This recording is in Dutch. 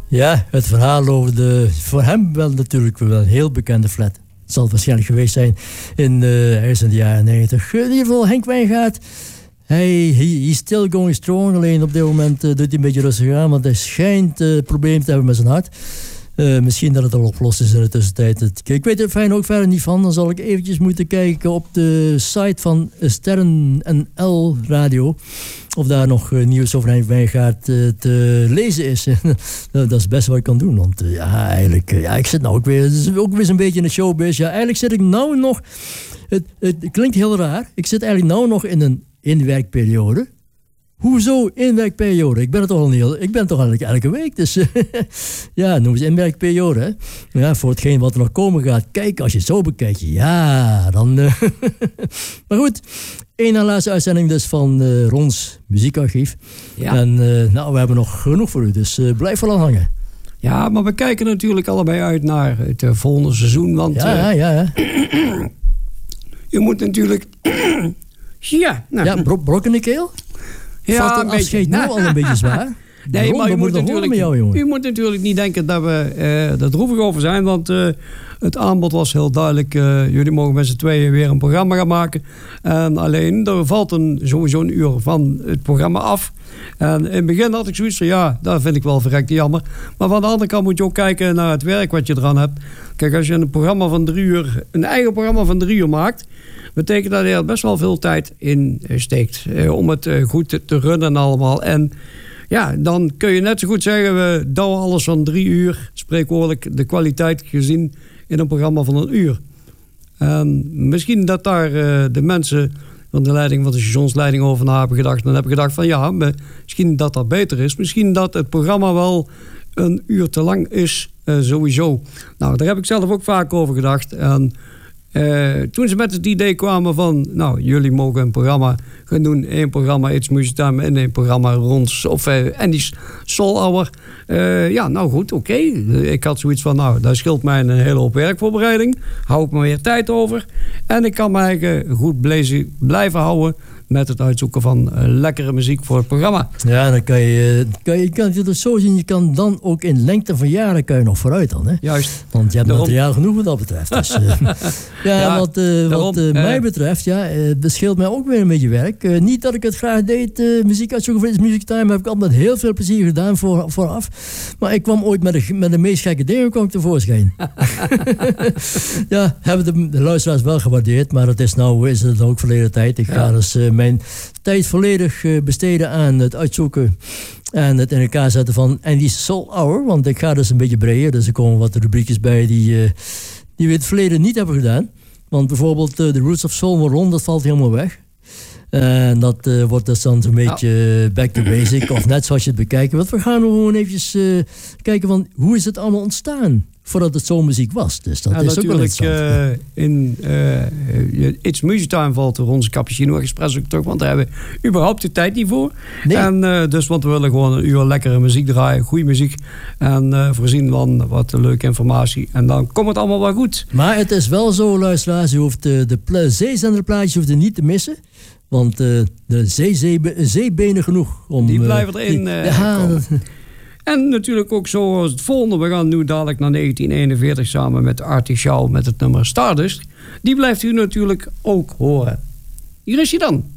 Ja, het verhaal over voor hem wel natuurlijk wel een heel bekende flat. Het zal het waarschijnlijk geweest zijn ergens in de jaren 90. In ieder geval, Henk Wijngaard, he's still going strong. Alleen op dit moment doet hij een beetje rustig aan, want hij schijnt problemen te hebben met zijn hart. Misschien dat het al opgelost is in de tussentijd. Ik weet er fijn ook verder niet van. Dan zal ik eventjes moeten kijken op de site van Sterren NL Radio. Of daar nog nieuws over Henk Wijngaard te lezen is. Dat is best wat ik kan doen. Want eigenlijk, ik zit nou ook weer... Het is ook weer een beetje in de showbiz. Ja, eigenlijk zit ik nou nog... Het klinkt heel raar. Ik zit eigenlijk nou nog in een inwerkperiode. Hoezo inwerkperiode? Ik ben het toch al niet. Ik ben toch eigenlijk elke week. Dus ja, noem eens inwerkperiode. Hè? Ja, voor hetgeen wat er nog komen gaat. Kijk, als je het zo bekijkt. Ja, dan... Maar goed, één na laatste uitzending dus van Rons muziekarchief. Ja. En we hebben nog genoeg voor u. Dus blijf vooral hangen. Ja, maar we kijken natuurlijk allebei uit naar het volgende seizoen. Want ja. Je moet natuurlijk... brokken de keel? Ja, valt het afscheid nu al een beetje zwaar? Nee, maar u moet natuurlijk niet denken dat we er droevig over zijn. Want het aanbod was heel duidelijk. Jullie mogen met z'n tweeën weer een programma gaan maken. En alleen, er valt sowieso een uur van het programma af. En in het begin had ik zoiets van, ja, dat vind ik wel verrekte jammer. Maar van de andere kant moet je ook kijken naar het werk wat je eraan hebt. Kijk, als je een eigen programma van 3 uur maakt... betekent dat je er best wel veel tijd in steekt. Om het goed te runnen allemaal. En ja, dan kun je net zo goed zeggen... we douwen alles van 3 uur... spreekwoordelijk de kwaliteit gezien... in een programma van 1 uur. Misschien dat daar de mensen... van de leiding van de stationsleiding over na hebben gedacht. Dan heb ik gedacht van ja, misschien dat dat beter is. Misschien dat het programma wel 1 uur te lang is, sowieso. Nou, daar heb ik zelf ook vaak over gedacht. En toen ze met het idee kwamen van... nou, jullie mogen een programma gaan doen. 1 programma It's Music Time en 1 programma Rons of Andy's Soul Hour. Ja, nou goed, oké. Ik had zoiets van, nou, dat scheelt mij een hele hoop werkvoorbereiding. Hou ik me weer tijd over. En ik kan me eigen goed blijven houden... met het uitzoeken van lekkere muziek voor het programma. Ja, dan kan je het zo zien. Je kan dan ook in lengte van jaren kan je nog vooruit dan. Hè? Juist. Want je hebt materiaal genoeg wat dat betreft. Dus, wat mij betreft, dat scheelt mij ook weer een beetje werk. Niet dat ik het graag deed. Muziek uitzoeken voor It's Music Time heb ik altijd met heel veel plezier gedaan vooraf. Maar ik kwam ooit met de meest gekke dingen tevoorschijn. Ja, hebben de luisteraars wel gewaardeerd. Maar is het ook verleden tijd. Ik ga dus... mijn tijd volledig besteden aan het uitzoeken en het in elkaar zetten van Andy's Soul Hour. Want ik ga dus een beetje breder. Dus er komen wat rubriekjes bij die we in het verleden niet hebben gedaan. Want bijvoorbeeld The Roots of Soul van Ron, dat valt helemaal weg. En dat wordt dus dan zo'n beetje back to basic. Of net zoals je het bekijkt. Want we gaan gewoon eventjes kijken van hoe is het allemaal ontstaan. Voordat het zo'n muziek was. Dus dat is ook wel interessant. In It's Music Time valt onze Cappuccino Express ook terug. Want daar hebben we überhaupt de tijd niet voor. Nee. En dus, want we willen gewoon 1 uur lekkere muziek draaien. Goede muziek. En voorzien van wat leuke informatie. En dan komt het allemaal wel goed. Maar het is wel zo, luisteraars. Je hoeft de zeezenderplaatjes hoeft er niet te missen. Want de zeebenen genoeg. Die blijven erin komen. En natuurlijk ook zoals het volgende. We gaan nu dadelijk naar 1941 samen met Artie Shaw met het nummer Stardust. Die blijft u natuurlijk ook horen. Hier is hij dan.